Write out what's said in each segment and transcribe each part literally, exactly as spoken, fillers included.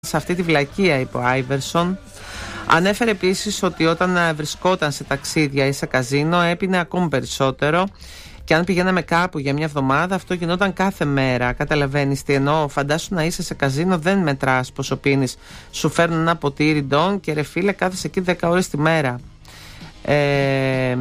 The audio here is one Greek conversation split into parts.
σε αυτή τη βλακεία, είπε ο Άιβερσον. Ανέφερε επίσης ότι όταν βρισκόταν σε ταξίδια ή σε καζίνο έπινε ακόμη περισσότερο και αν πηγαίναμε κάπου για μια εβδομάδα αυτό γινόταν κάθε μέρα. Καταλαβαίνεις τι εννοώ? Φαντάσου να είσαι σε καζίνο, δεν μετράς πόσο πίνεις. Σου φέρνουν ένα ποτήρι ντόν και ρε φίλε κάθεσαι εκεί δέκα ώρες τη μέρα. Ε,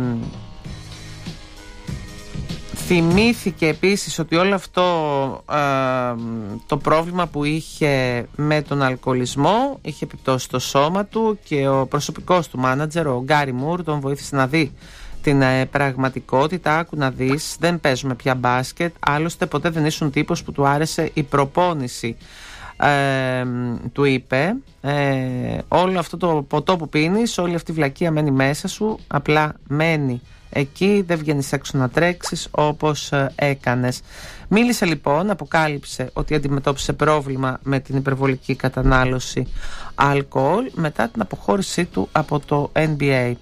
θυμήθηκε επίσης ότι όλο αυτό ε, το πρόβλημα που είχε με τον αλκοολισμό είχε επιπτώσει στο σώμα του και ο προσωπικός του μάνατζερ, ο Γκάρι Μουρ, τον βοήθησε να δει την ε, πραγματικότητα. Άκου να δεις, δεν παίζουμε πια μπάσκετ, άλλωστε ποτέ δεν ήσουν τύπος που του άρεσε η προπόνηση. Ε, του είπε ε, όλο αυτό το ποτό που πίνεις, όλη αυτή η βλακεία μένει μέσα σου, απλά μένει εκεί, δεν βγαίνεις έξω να τρέξεις όπως ε, έκανες. Μίλησε λοιπόν, αποκάλυψε ότι αντιμετώπισε πρόβλημα με την υπερβολική κατανάλωση αλκοόλ μετά την αποχώρησή του από το N B A.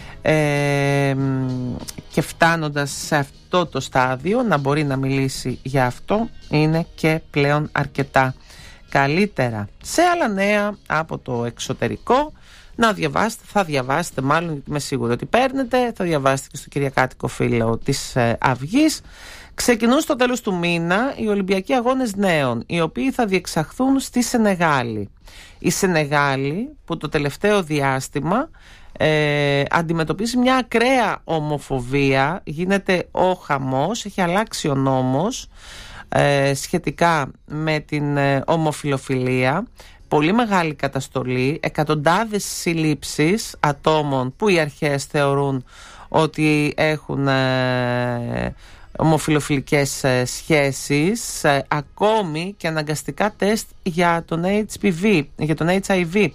Ε, και φτάνοντας σε αυτό το στάδιο να μπορεί να μιλήσει για αυτό είναι και πλέον αρκετά. Καλύτερα. Σε άλλα νέα από το εξωτερικό να διαβάσετε, θα διαβάσετε μάλλον, γιατί είμαι σίγουρη ότι παίρνετε, θα διαβάσετε και στο κυριακάτικο φύλλο της ε, Αυγής. Ξεκινούν στο τέλος του μήνα οι Ολυμπιακοί Αγώνες Νέων, οι οποίοι θα διεξαχθούν στη Σενεγάλη. Η Σενεγάλη που το τελευταίο διάστημα ε, αντιμετωπίζει μια ακραία ομοφοβία, γίνεται ο χαμός, έχει αλλάξει ο νόμος ε, σχετικά με την ε, ομοφιλοφιλία. Πολύ μεγάλη καταστολή, εκατοντάδες συλλήψεις ατόμων που οι αρχές θεωρούν ότι έχουν ε, ομοφιλοφιλικές ε, σχέσεις, ε, ακόμη και αναγκαστικά τεστ για τον H P V, για τον H I V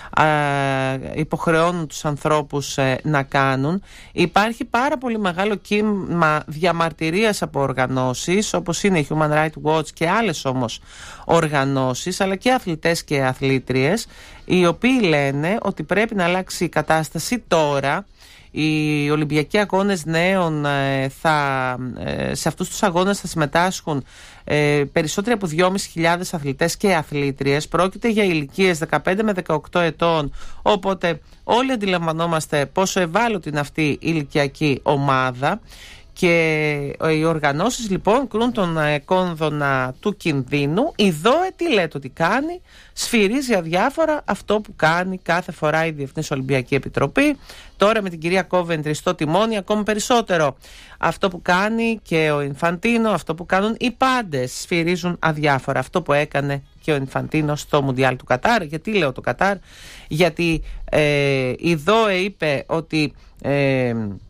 ε, υποχρεώνουν τους ανθρώπους ε, να κάνουν. Υπάρχει πάρα πολύ μεγάλο κύμα διαμαρτυρίας από οργανώσεις όπως είναι η Human Rights Watch και άλλες όμως οργανώσεις, αλλά και αθλητές και αθλήτριες, οι οποίοι λένε ότι πρέπει να αλλάξει η κατάσταση τώρα. Οι Ολυμπιακοί Αγώνες Νέων θα, σε αυτούς τους αγώνες θα συμμετάσχουν ε, περισσότεροι από δυόμισι χιλιάδες αθλητές και αθλήτριες. Πρόκειται για ηλικίες δεκαπέντε με δεκαοκτώ ετών, οπότε όλοι αντιλαμβανόμαστε πόσο ευάλωτη είναι αυτή η ηλικιακή ομάδα. Και οι οργανώσεις λοιπόν κρούν τον κόνδωνα του κινδύνου. Η ΔΟΕ τι λέτε ότι κάνει? Σφυρίζει αδιάφορα αυτό που κάνει κάθε φορά η Διεθνής Ολυμπιακή Επιτροπή. Τώρα με την κυρία Κόβεντρι στο τιμόνι ακόμη περισσότερο. Αυτό που κάνει και ο Ινφαντίνο, αυτό που κάνουν οι πάντες, σφυρίζουν αδιάφορα. Αυτό που έκανε και ο Ινφαντίνο στο Μουντιάλ του Κατάρ. Γιατί λέω το Κατάρ? Γιατί ε, η ΔΟΕ είπε ότι... Ε,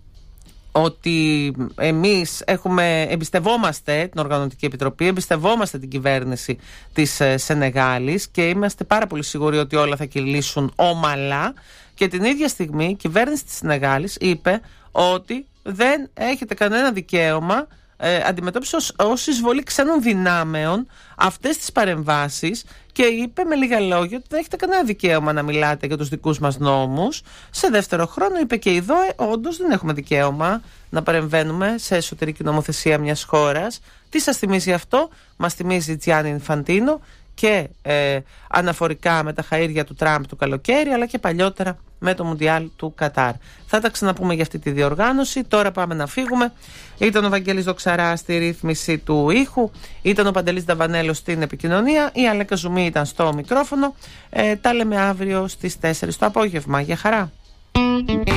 ότι εμείς έχουμε, εμπιστευόμαστε την Οργανωτική Επιτροπή, εμπιστευόμαστε την κυβέρνηση της Σενεγάλης και είμαστε πάρα πολύ σίγουροι ότι όλα θα κυλήσουν ομαλά. Και την ίδια στιγμή η κυβέρνηση της Σενεγάλης είπε ότι δεν έχετε κανένα δικαίωμα, ε, αντιμετώπισε ως, ως εισβολή ξένων δυνάμεων αυτές τις παρεμβάσεις και είπε με λίγα λόγια ότι δεν έχετε κανένα δικαίωμα να μιλάτε για τους δικούς μας νόμους. Σε δεύτερο χρόνο είπε και η ΔΟΕ, όντως δεν έχουμε δικαίωμα να παρεμβαίνουμε σε εσωτερική νομοθεσία μιας χώρας. Τι σας θυμίζει αυτό? Μας θυμίζει Τζιάννη Ινφαντίνο και ε, αναφορικά με τα χαΐρια του Τραμπ του καλοκαίρι, αλλά και παλιότερα με το Μουντιάλ του Κατάρ. Θα τα ξαναπούμε για αυτή τη διοργάνωση. Τώρα πάμε να φύγουμε. Ήταν ο Βαγγέλης Δοξαράς στη ρύθμιση του ήχου, ήταν ο Παντελής Νταβανέλος στην επικοινωνία, η Αλέκα Ζουμί ήταν στο μικρόφωνο. ε, Τα λέμε αύριο στις τέσσερις το απόγευμα. Για χαρά.